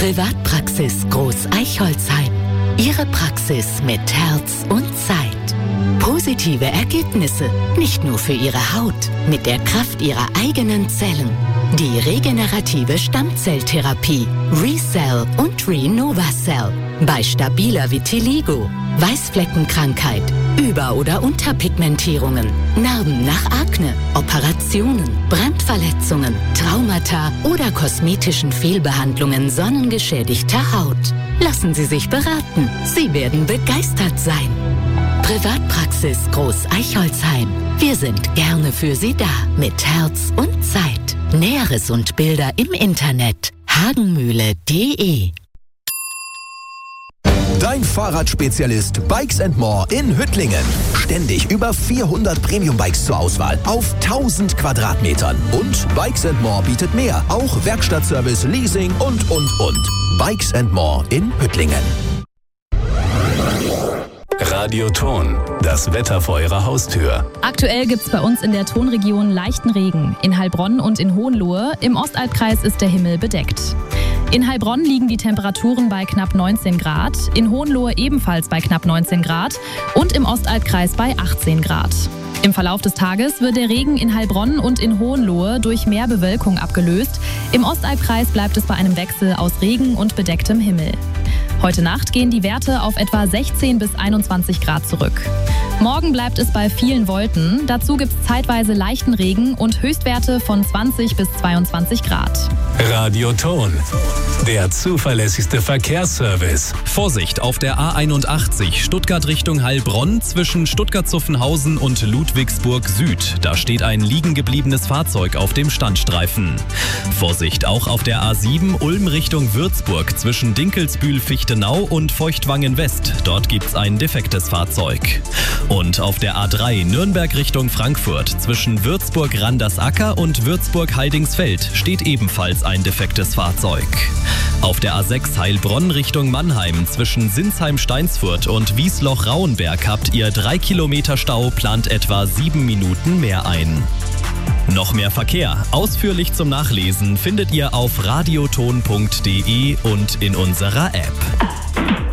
Privatpraxis Groß-Eichholzheim. Ihre Praxis mit Herz und Zeit. Positive Ergebnisse, nicht nur für Ihre Haut, mit der Kraft Ihrer eigenen Zellen. Die regenerative Stammzelltherapie ReCell und ReNovaCell. Bei stabiler Vitiligo, Weißfleckenkrankheit, Über- oder Unterpigmentierungen, Narben nach Akne, Operationen, Brandverletzungen, Traumata oder kosmetischen Fehlbehandlungen sonnengeschädigter Haut. Lassen Sie sich beraten. Sie werden begeistert sein. Privatpraxis Groß-Eichholzheim. Wir sind gerne für Sie da, mit Herz und Zeit. Näheres und Bilder im Internet hagenmühle.de. Dein Fahrradspezialist Bikes & More in Hüttlingen. Ständig über 400 Premium-Bikes zur Auswahl auf 1000 Quadratmetern. Und Bikes & More bietet mehr, auch Werkstattservice, Leasing und. Bikes & More in Hüttlingen. Radioton, das Wetter vor Ihrer Haustür. Aktuell gibt es bei uns in der Tonregion leichten Regen. In Heilbronn und in Hohenlohe. Im Ostalbkreis ist der Himmel bedeckt. In Heilbronn liegen die Temperaturen bei knapp 19 Grad, in Hohenlohe ebenfalls bei knapp 19 Grad und im Ostalbkreis bei 18 Grad. Im Verlauf des Tages wird der Regen in Heilbronn und in Hohenlohe durch mehr Bewölkung abgelöst. Im Ostalbkreis bleibt es bei einem Wechsel aus Regen und bedecktem Himmel. Heute Nacht gehen die Werte auf etwa 16 bis 21 Grad zurück. Morgen bleibt es bei vielen Wolken. Dazu gibt es zeitweise leichten Regen und Höchstwerte von 20 bis 22 Grad. Radioton, der zuverlässigste Verkehrsservice. Vorsicht auf der A81 Stuttgart Richtung Heilbronn zwischen Stuttgart-Zuffenhausen und Ludwigsburg Süd. Da steht ein liegen gebliebenes Fahrzeug auf dem Standstreifen. Vorsicht auch auf der A7 Ulm Richtung Würzburg zwischen Dinkelsbühl-Fichtenau und Feuchtwangen West. Dort gibt's ein defektes Fahrzeug. Und auf der A3 Nürnberg Richtung Frankfurt zwischen Würzburg-Randersacker und Würzburg-Heidingsfeld steht ebenfalls ein defektes Fahrzeug. Auf der A6 Heilbronn Richtung Mannheim zwischen Sinsheim-Steinsfurt und Wiesloch-Rauenberg habt ihr 3 Kilometer Stau, plant etwa 7 Minuten mehr ein. Noch mehr Verkehr, ausführlich zum Nachlesen, findet ihr auf radioton.de und in unserer App.